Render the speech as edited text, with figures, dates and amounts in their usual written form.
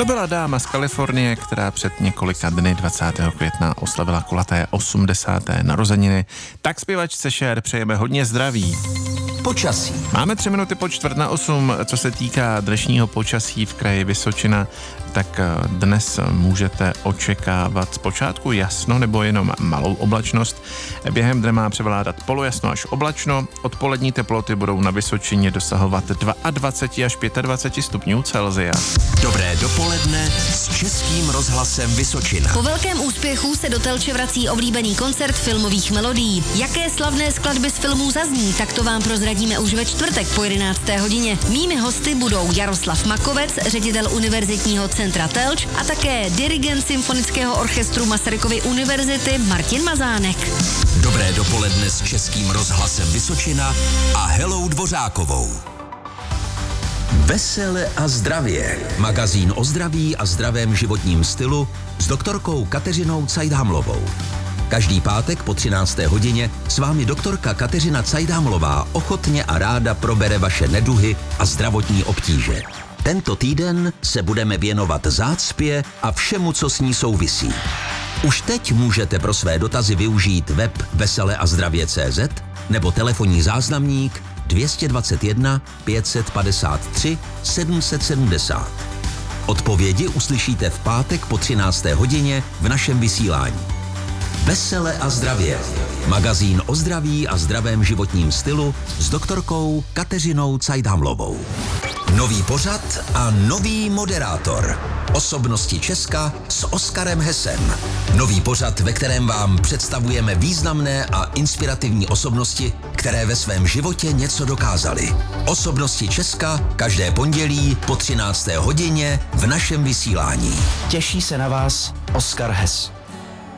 To byla dáma z Kalifornie, která před několika dny 20. května oslavila kulaté 80. narozeniny. Tak zpěvačce Cher přejeme hodně zdraví. Počasí. Máme 3 minuty po 7:45. Co se týká dnešního počasí v kraji Vysočina, tak dnes můžete očekávat zpočátku jasno nebo jenom malou oblačnost. Během dne má převládat polojasno až oblačno. Odpolední teploty budou na Vysočině dosahovat 22 až 25 stupňů Celsia. Dobré dopoledne s Českým rozhlasem Vysočina. Po velkém úspěchu se do Telče vrací oblíbený koncert filmových melodií. Jaké slavné skladby z filmů zazní, tak to vám prozradíme už ve čtvrtek po 11. hodině. Mými hosty budou Jaroslav Makovec, ředitel Univerzitního centra Telč a také dirigent Symfonického orchestru Masarykovy univerzity Martin Mazánek. Dobré dopoledne s Českým rozhlasem Vysočina a Helou Dvořákovou. Vesele a zdravě. Magazín o zdraví a zdravém životním stylu s doktorkou Kateřinou Cajdhamlovou. Každý pátek po 13. hodině s vámi doktorka Kateřina Cajdhamlová ochotně a ráda probere vaše neduhy a zdravotní obtíže. Tento týden se budeme věnovat zácpě a všemu, co s ní souvisí. Už teď můžete pro své dotazy využít web veseleazdravě.cz nebo telefonní záznamník 221 553 770. Odpovědi uslyšíte v pátek po 13. hodině v našem vysílání. Vesele a zdravě. Magazín o zdraví a zdravém životním stylu s doktorkou Kateřinou Cajdhamlovou. Nový pořad a nový moderátor. Osobnosti Česka s Oskarem Hesem. Nový pořad, ve kterém vám představujeme významné a inspirativní osobnosti, které ve svém životě něco dokázaly. Osobnosti Česka každé pondělí po 13. hodině v našem vysílání. Těší se na vás Oskar Hes.